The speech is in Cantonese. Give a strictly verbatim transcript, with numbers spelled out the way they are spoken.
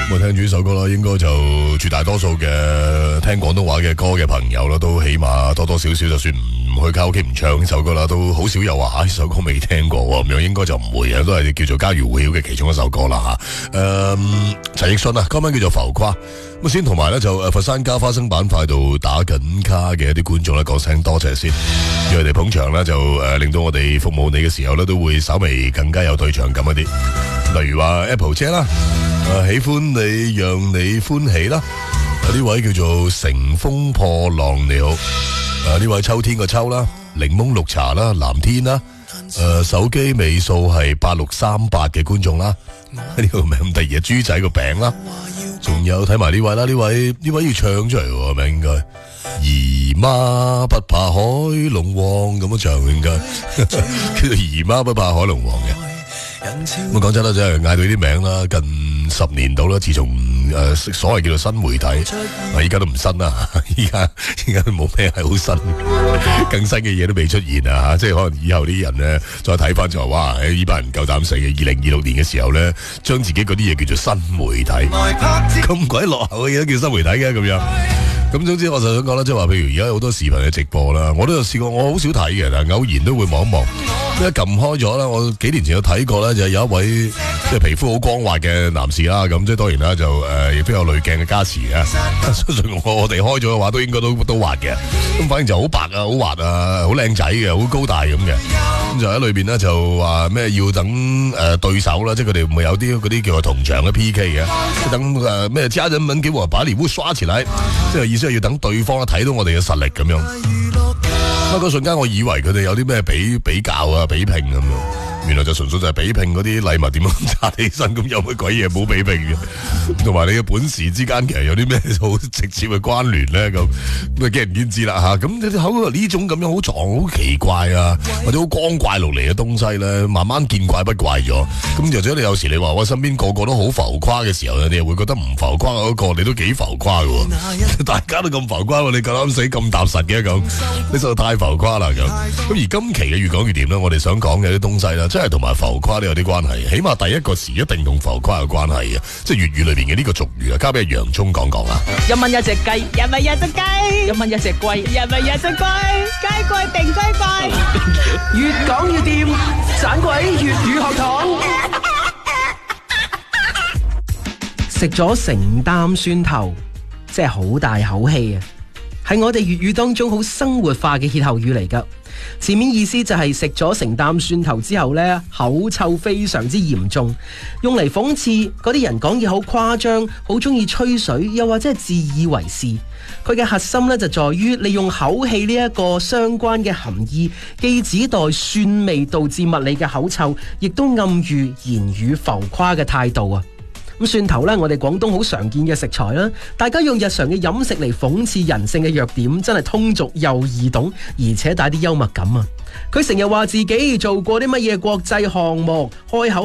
咁聽住呢首歌啦，應該就絕大多數嘅聽廣東話嘅歌嘅朋友啦，都起碼多多少少就算唔去卡拉 OK 唔唱呢首歌啦，都好少有話呢首歌未聽過咁樣，應該就唔會嘅，都係叫做家喻戶曉嘅其中一首歌啦吓。誒、嗯，陳奕迅啊，歌名叫做浮誇。咁先同埋咧就誒佛山加花生板塊度打緊卡嘅一啲觀眾咧講聲多謝先，因為佢哋捧場咧就誒、呃、令到我哋服務你嘅時候咧都會稍微更加有對象感一啲。例如話 Apple 姐啦，誒、呃、喜歡你讓你歡喜啦，有、呃、呢位叫做乘風破浪你好，誒、呃、呢位秋天個秋啦，檸檬綠茶啦，藍天啦，誒、呃、手機尾數係八六三八嘅觀眾啦，呢個名咁得意啊，豬仔個餅啦。仲有睇埋呢位啦，呢位呢位要唱出嚟喎，係咪應該？姨媽不怕海龍王咁樣唱應該，叫做姨媽不怕海龍王嘅。咁講真啦，真係嗌到啲名啦，近十年到啦，自從誒、呃、所謂叫做新媒體，啊依家都唔新啦，依家依家都冇咩係好新，更新嘅嘢都未出現啊吓，即係可能以後啲人咧再睇翻就話，哇！呢班人夠膽死嘅，二零二六年嘅時候咧，將自己嗰啲嘢叫做新媒體，咁鬼落後嘅嘢都叫新媒體嘅咁樣。咁總之我就想講啦，即係話譬如而家有好多視頻嘅直播啦，我都有試過，我好少睇嘅，但係偶然都會望一望。一撳開咗啦，我幾年前有睇過咧，就有一位即係皮膚好光滑嘅男士啦，咁即係當然啦，就誒亦都有濾鏡嘅加持啊。相信我我哋開咗嘅話，都應該都都滑嘅。咁反正就好白啊，好滑啊，好靚仔嘅，好高大咁嘅。咁就喺裏邊咧就話咩要等誒、呃、對手啦，即係佢哋唔會有啲嗰啲叫做同場嘅 P K 嘅，等誒咩家人們給我把禮物刷起來，即係意思係要等對方睇到我哋嘅實力咁樣。嗰個瞬間，我以為佢哋有啲咩比比較啊、比拼咁樣，原來就純粹就係比拼嗰啲禮物點樣揸起身，咁有乜鬼嘢冇比拼嘅？同埋你嘅本事之間，其實有啲咩好直接嘅關聯咧？咁咁啊，見仁見智啦吓。咁你口呢種咁樣好撞、好奇怪啊，或者好光怪陸離嘅東西咧，慢慢見怪不怪咗。咁或者你有時你話我身邊個個都好浮誇嘅時候，你又會覺得唔浮誇嗰個你都幾浮誇嘅。大家都咁浮誇，你夠膽死咁踏實嘅咁，你實在太浮誇啦咁。咁而今期嘅越講越掂啦，我哋想講嘅啲東西啦，真係同埋浮誇都有啲關係。起碼第一個詞一定同浮誇有關係嘅，即係粵語裏邊嘅呢個俗語啊。交俾洋葱講講啦。 一蚊一隻雞，一蚊一隻雞，一蚊一隻龜，一蚊一隻龜，雞貴定雞貴。越講越掂，盞鬼粵語學堂。食咗成擔蒜頭，即係好大口氣啊！係我哋粵語當中好生活化嘅歇後語嚟噶。字面意思就係食咗成擔蒜頭之後呢，口臭非常之嚴重，用嚟諷刺嗰啲人講嘢好誇張，好中意吹水，又或者係自以為是。佢嘅核心呢，就在於利用口氣呢一個相關嘅含義，既指代蒜味導致物理嘅口臭，亦都暗喻言語浮誇嘅態度啊！咁蒜頭咧，我哋廣東好常見嘅食材啦，大家用日常嘅飲食嚟諷刺人性嘅弱點，真係通俗又易懂，而且帶啲幽默感啊！佢成日話自己做過啲乜嘢國際項目，開口